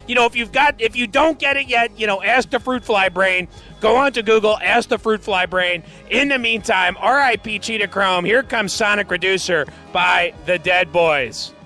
if you don't get it yet, ask the Fruit Fly Brain. Go on to Google, ask the Fruit Fly Brain. In the meantime, R.I.P. Cheetah Chrome. Here comes Sonic Reducer by the Dead Boys.